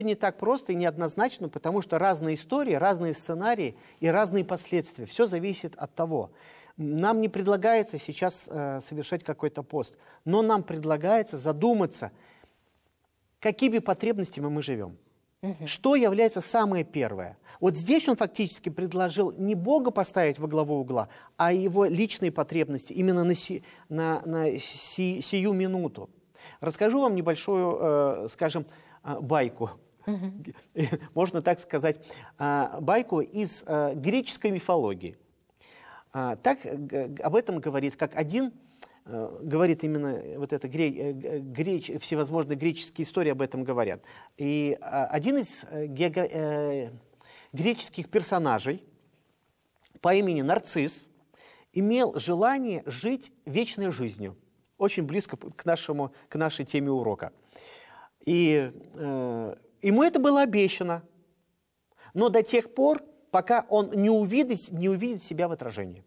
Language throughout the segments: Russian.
Не так просто и неоднозначно, потому что разные истории, разные сценарии и разные последствия. Все зависит от того. Нам не предлагается сейчас совершать какой-то пост, но нам предлагается задуматься, какими потребностями мы живем. Что является самое первое? Вот здесь он фактически предложил не Бога поставить во главу угла, а его личные потребности именно на сию минуту. Расскажу вам небольшую, скажем, байку. Можно так сказать, байку из греческой мифологии. Так об этом говорит, как один, говорит именно вот это всевозможные греческие истории об этом говорят. И один из греческих персонажей по имени Нарцисс имел желание жить вечной жизнью. Очень близко к нашей теме урока. И ему это было обещано. Но до тех пор, пока он не увидит себя в отражении.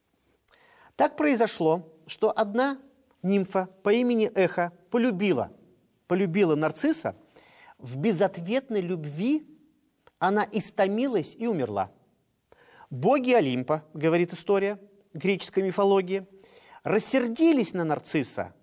Так произошло, что одна нимфа по имени Эхо полюбила Нарцисса. В безответной любви она истомилась и умерла. Боги Олимпа, говорит история греческой мифологии, рассердились на Нарцисса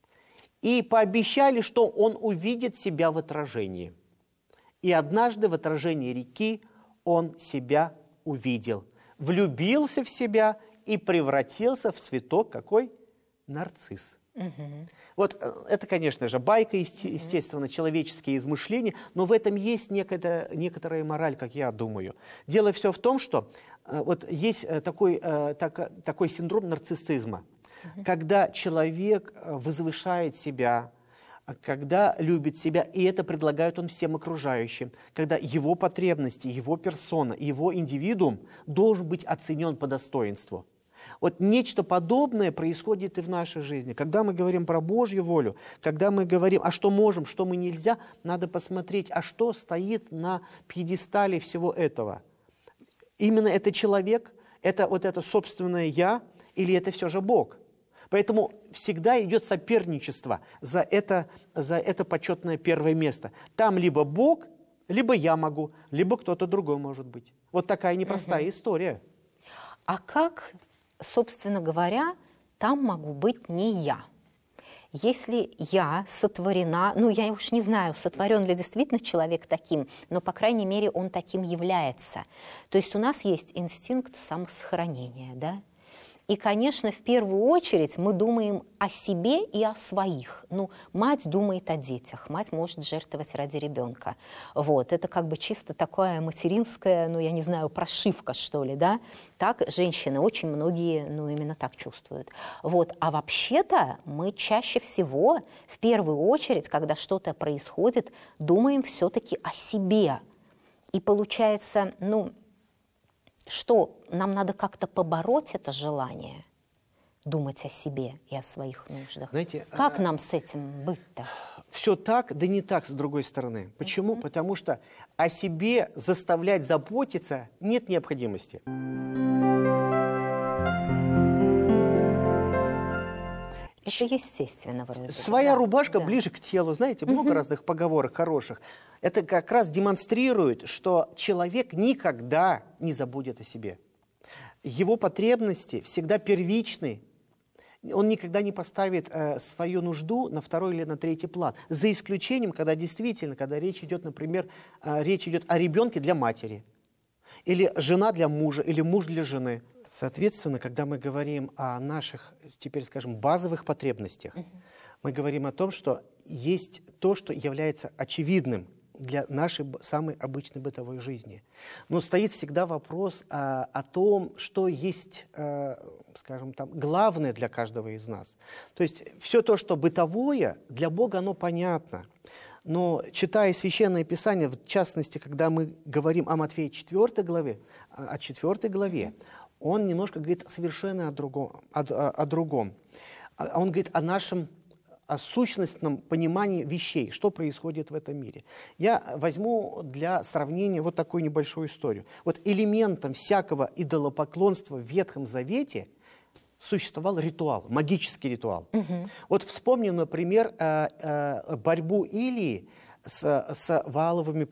и пообещали, что он увидит себя в отражении. И однажды в отражении реки он себя увидел, влюбился в себя и превратился в цветок какой? Нарцисс. Вот это, конечно же, байка, естественно, человеческие измышления, но в этом есть некоторая мораль, как я думаю. Дело все в том, что вот есть такой синдром нарциссизма, когда человек возвышает себя, когда любит себя, и это предлагает он всем окружающим, когда его потребности, его персона, его индивидуум должен быть оценен по достоинству. Вот нечто подобное происходит и в нашей жизни. Когда мы говорим про Божью волю, когда мы говорим, а что можем, что мы нельзя, надо посмотреть, а что стоит на пьедестале всего этого. Именно это человек, это вот это собственное «я» или это все же Бог? Поэтому всегда идет соперничество за это почетное первое место. Там либо Бог, либо я могу, либо кто-то другой может быть. Вот такая непростая история. А как, собственно говоря, там могу быть не я? Если я сотворена, я уж не знаю, сотворен ли действительно человек таким, но, по крайней мере, он таким является. То есть у нас есть инстинкт самосохранения, да? И, конечно, в первую очередь мы думаем о себе и о своих. Мать думает о детях, мать может жертвовать ради ребенка. Вот, это как бы чисто такая материнская, я не знаю, прошивка, что ли, да? Так женщины, очень многие, именно так чувствуют. Вот, а вообще-то мы чаще всего, в первую очередь, когда что-то происходит, думаем все-таки о себе. И получается, что нам надо как-то побороть это желание думать о себе и о своих нуждах. Знаете, как нам с этим быть-то? Все так, да не так, с другой стороны. Почему? Потому что о себе заставлять заботиться нет необходимости. Это естественно. Своя рубашка ближе к телу. Знаете, много разных поговорок хороших. Это как раз демонстрирует, что человек никогда не забудет о себе. Его потребности всегда первичны. Он никогда не поставит свою нужду на второй или на третий план. За исключением, когда речь идет, например, о ребенке для матери. Или жена для мужа, или муж для жены. Соответственно, когда мы говорим о наших, теперь скажем, базовых потребностях, мы говорим о том, что есть то, что является очевидным для нашей самой обычной бытовой жизни. Но стоит всегда вопрос о том, что есть, скажем, главное для каждого из нас. То есть все то, что бытовое, для Бога оно понятно. Но читая Священное Писание, в частности, когда мы говорим о Матфея 4 главе, он немножко говорит совершенно о другом. Он говорит о сущностном понимании вещей, что происходит в этом мире. Я возьму для сравнения вот такую небольшую историю. Вот элементом всякого идолопоклонства в Ветхом Завете существовал ритуал, магический ритуал. Вот вспомним, например, борьбу Илии с валовыми